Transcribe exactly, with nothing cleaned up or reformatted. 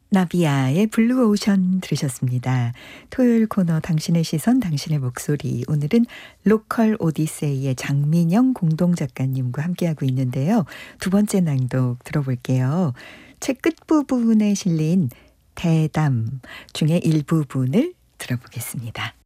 나비야의 블루오션 들으셨습니다. 토요일 코너 당신의 시선 당신의 목소리, 오늘은 로컬 오디세이의 장민영 공동작가님과 함께하고 있는데요. 두 번째 낭독 들어볼게요. 책 끝부분에 실린 대담 중에 일부분을 들어보겠습니다.